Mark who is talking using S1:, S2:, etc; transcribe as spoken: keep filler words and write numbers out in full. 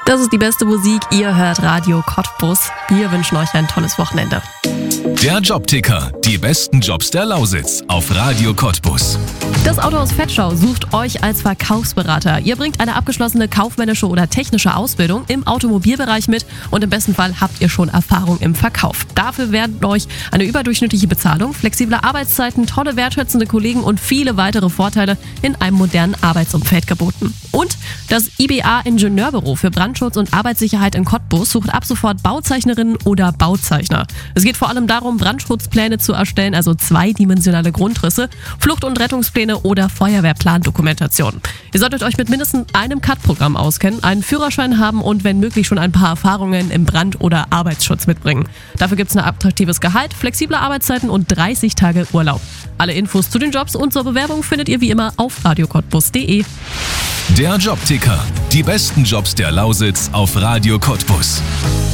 S1: Das ist die beste Musik. Ihr hört Radio Cottbus. Wir wünschen euch ein tolles Wochenende.
S2: Der Jobticker. Die besten Jobs der Lausitz auf Radio Cottbus.
S1: Das Autohaus Vetschau sucht euch als Verkaufsberater. Ihr bringt eine abgeschlossene kaufmännische oder technische Ausbildung im Automobilbereich mit und im besten Fall habt ihr schon Erfahrung im Verkauf. Dafür werden euch eine überdurchschnittliche Bezahlung, flexible Arbeitszeiten, tolle wertschätzende Kollegen und viele weitere Vorteile in einem modernen Arbeitsumfeld geboten. Und das I B A Ingenieurbüro für Brandschutz und Arbeitssicherheit in Cottbus sucht ab sofort Bauzeichnerinnen oder Bauzeichner. Es geht vor allem darum, Brandschutzpläne zu erstellen, also zweidimensionale Grundrisse, Flucht- und Rettungspläne oder Feuerwehrplandokumentation. Ihr solltet euch mit mindestens einem C A D-Programm auskennen, einen Führerschein haben und wenn möglich schon ein paar Erfahrungen im Brand- oder Arbeitsschutz mitbringen. Dafür gibt es ein attraktives Gehalt, flexible Arbeitszeiten und dreißig Tage Urlaub. Alle Infos zu den Jobs und zur Bewerbung findet ihr wie immer auf radio cottbus punkt de.
S2: Der Jobticker. Die besten Jobs der Lausitz auf Radio Cottbus.